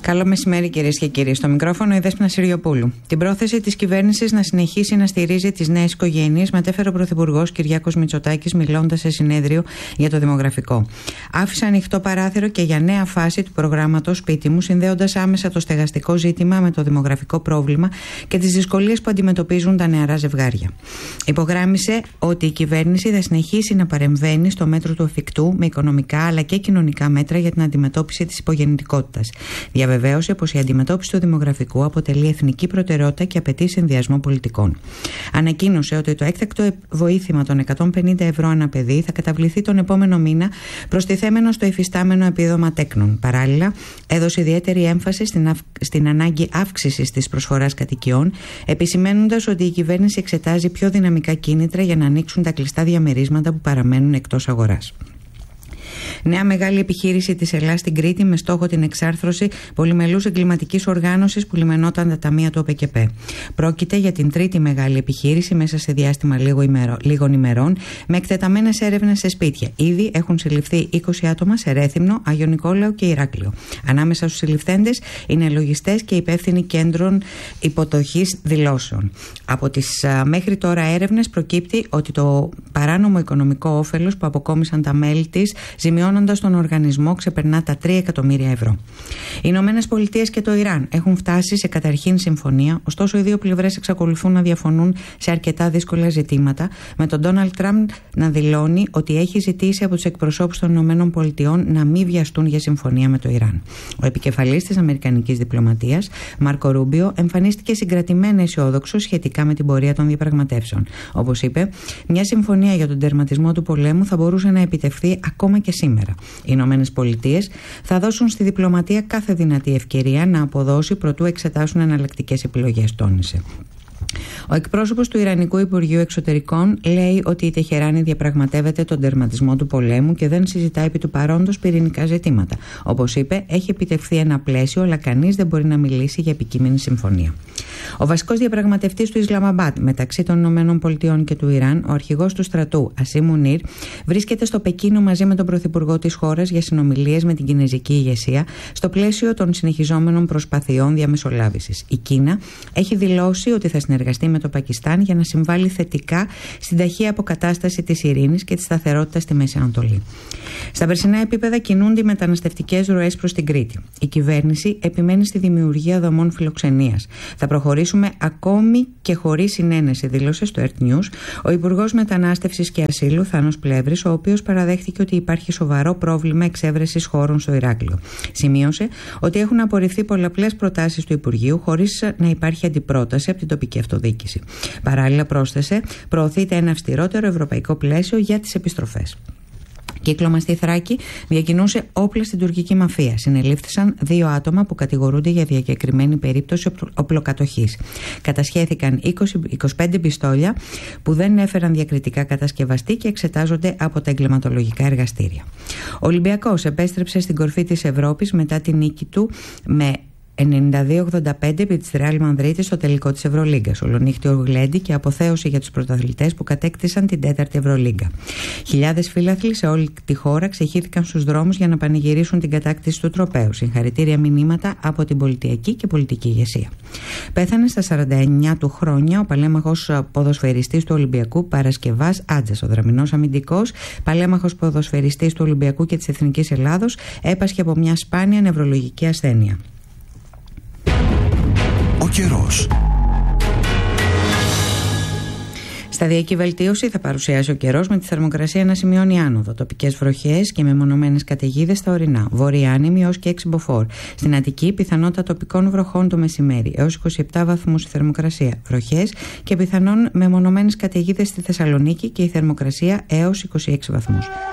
Καλό μεσημέρι, κυρίες και κύριοι. Στο μικρόφωνο η Δέσποινα Συριοπούλου. Την πρόθεση της κυβέρνησης να συνεχίσει να στηρίζει τις νέες οικογένειες μετέφερε ο Πρωθυπουργός Κυριάκος Μητσοτάκης, μιλώντας σε συνέδριο για το δημογραφικό. Άφησε ανοιχτό παράθυρο και για νέα φάση του προγράμματος Σπίτι μου, συνδέοντας άμεσα το στεγαστικό ζήτημα με το δημογραφικό πρόβλημα και τις δυσκολίες που αντιμετωπίζουν τα νεαρά ζευγάρια. Υπογράμμισε ότι η κυβέρνηση θα συνεχίσει να παρεμβαίνει στο μέτρο του εφικτού με οικονομικά αλλά και κοινωνικά μέτρα για την αντιμετώπιση της υπογεννητικότητας. Διαβεβαίωσε πως η αντιμετώπιση του δημογραφικού αποτελεί εθνική προτεραιότητα και απαιτεί συνδυασμό πολιτικών. Ανακοίνωσε ότι το έκτακτο βοήθημα των 150 ευρώ ανά παιδί θα καταβληθεί τον επόμενο μήνα, προστιθέμενο στο υφιστάμενο επίδομα τέκνων. Παράλληλα, έδωσε ιδιαίτερη έμφαση στην ανάγκη αύξησης της προσφοράς κατοικιών, επισημαίνοντας ότι η κυβέρνηση εξετάζει πιο δυναμικά κίνητρα για να ανοίξουν τα κλειστά διαμερίσματα που παραμένουν εκτός αγοράς. Νέα μεγάλη επιχείρηση της Ελλάς στην Κρήτη με στόχο την εξάρθρωση πολυμελούς εγκληματικής οργάνωσης που λιμενόταν τα ταμεία του ΟΠΕΚΕΠΕ. Πρόκειται για την τρίτη μεγάλη επιχείρηση μέσα σε διάστημα λίγων ημερών, με εκτεταμένες έρευνες σε σπίτια. Ήδη έχουν συλληφθεί 20 άτομα σε Ρέθυμνο, Άγιο Νικόλαο και Ηράκλειο. Ανάμεσα στους συλληφθέντες είναι λογιστές και υπεύθυνοι κέντρων υποδοχής δηλώσεων. Από τις μέχρι τώρα έρευνες προκύπτει ότι το παράνομο οικονομικό όφελος που αποκόμισαν τα μέλη της, ζημιώνοντας τον οργανισμό, ξεπερνά τα 3 εκατομμύρια ευρώ. Οι Ηνωμένες Πολιτείες και το Ιράν έχουν φτάσει σε καταρχήν συμφωνία, ωστόσο οι δύο πλευρές εξακολουθούν να διαφωνούν σε αρκετά δύσκολα ζητήματα, με τον Ντόναλντ Τραμπ να δηλώνει ότι έχει ζητήσει από τους εκπροσώπους των Ηνωμένων Πολιτειών να μην βιαστούν για συμφωνία με το Ιράν. Ο επικεφαλής της αμερικανικής διπλωματίας, Μάρκο Ρούμπιο, εμφανίστηκε συγκρατημένα αισιόδοξος σχετικά με την πορεία των διαπραγματεύσεων. Όπως είπε, μια συμφωνία για τον τερματισμό του πολέμου θα μπορούσε να επιτευχθεί ακόμα και σήμερα. Οι Ηνωμένες Πολιτείες θα δώσουν στη διπλωματία κάθε δυνατή ευκαιρία να αποδώσει προτού εξετάσουν εναλλακτικές επιλογές, τόνισε. Ο εκπρόσωπος του Ιρανικού Υπουργείου Εξωτερικών λέει ότι η Τεχεράνη διαπραγματεύεται τον τερματισμό του πολέμου και δεν συζητά επί του παρόντος πυρηνικά ζητήματα. Όπως είπε, έχει επιτευχθεί ένα πλαίσιο, αλλά κανείς δεν μπορεί να μιλήσει για επικείμενη συμφωνία. Ο βασικός διαπραγματευτής του Ισλαμαμπάτ μεταξύ των ΗΠΑ και του Ιράν, ο αρχηγός του στρατού Ασίμ Μουνίρ, βρίσκεται στο Πεκίνο μαζί με τον πρωθυπουργό της χώρας για συνομιλίες με την κινεζική ηγεσία στο πλαίσιο των συνεχιζόμενων προσπαθειών διαμεσολάβησης. Η Κίνα έχει δηλώσει ότι θα συνεργαστεί με το Πακιστάν για να συμβάλλει θετικά στην ταχεία αποκατάσταση της ειρήνης και της σταθερότητας στη Μέση Ανατολή. Στα περσινά επίπεδα κινούνται οι μεταναστευτικές ροές προς την Κρήτη. Η κυβέρνηση επιμένει στη δημιουργία δομών φιλοξενίας. Θα προχωρήσουμε ακόμη και χωρίς συνένεση, δήλωσε στο Earth News ο Υπουργός Μετανάστευσης και Ασύλου Θάνος Πλεύρης, ο οποίος παραδέχθηκε ότι υπάρχει σοβαρό πρόβλημα εξέβρεσης χώρων στο Ηράκλειο. Σημείωσε ότι έχουν απορριφθεί πολλαπλές προτάσεις του Υπουργείου χωρίς να υπάρχει αντιπρόταση από την τοπική αυτοδιοίκηση. Παράλληλα, πρόσθεσε, προωθείται ένα αυστηρότερο ευρωπαϊκό πλαίσιο για τις επιστροφές. Κύκλωμα στη Θράκη διακινούσε όπλα στην τουρκική μαφία. Συνελήφθησαν 2 άτομα που κατηγορούνται για διακεκριμένη περίπτωση οπλοκατοχής. Κατασχέθηκαν 25 πιστόλια που δεν έφεραν διακριτικά κατασκευαστή και εξετάζονται από τα εγκληματολογικά εργαστήρια. Ο Ολυμπιακός επέστρεψε στην κορφή της Ευρώπης μετά την νίκη του με 92-85 επί της Ρεάλ Μανδρίτης στο τελικό της Ευρωλίγκας. Ολονύχτιο γλέντι και αποθέωση για τους πρωταθλητές που κατέκτησαν την 4η Ευρωλίγκα. Χιλιάδες φίλαθλοι σε όλη τη χώρα ξεχύθηκαν στους δρόμους για να πανηγυρίσουν την κατάκτηση του τροπαίου. Συγχαρητήρια μηνύματα από την πολιτιακή και πολιτική ηγεσία. Πέθανε στα 49 του χρόνια ο παλέμαχος ποδοσφαιριστής του Ολυμπιακού Παρασκευάς Άτζας. Ο δραμηνός αμυντικός, παλέμαχος ποδοσφαιριστής του Ολυμπιακού και της Εθνικής Ελλάδος, έπασχε από μια σπάνια νευρολογική ασθένεια. Ο καιρός. Σταδιακή βελτίωση θα παρουσιάσει ο καιρός, με τη θερμοκρασία να σημειώνει άνοδο. Τοπικές βροχές και μεμονωμένες καταιγίδες στα ορεινά. Βόρεια άνεμη έως και 6 μποφόρ. Στην Αττική, πιθανότητα τοπικών βροχών το μεσημέρι, έως 27 βαθμούς η θερμοκρασία. Βροχές και πιθανόν μεμονωμένες καταιγίδες στη Θεσσαλονίκη και η θερμοκρασία έως 26 βαθμούς.